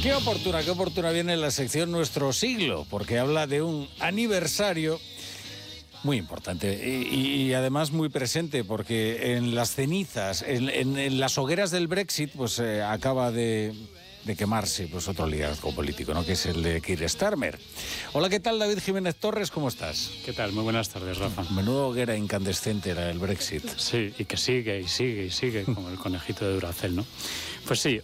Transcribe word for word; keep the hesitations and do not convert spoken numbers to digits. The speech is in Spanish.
Qué oportuna, qué oportuna viene la sección Nuestro Siglo, porque habla de un aniversario muy importante y, y además muy presente, porque en las cenizas, en, en, en las hogueras del Brexit, pues eh, acaba de, de quemarse pues otro liderazgo político, ¿no? Que es el de Keir Starmer. Hola, ¿qué tal, David Jiménez Torres? ¿Cómo estás? ¿Qué tal? Muy buenas tardes, Rafa. Menuda hoguera incandescente era el Brexit. Sí, y que sigue y sigue y sigue, como el conejito de Duracell, ¿no? Pues sí,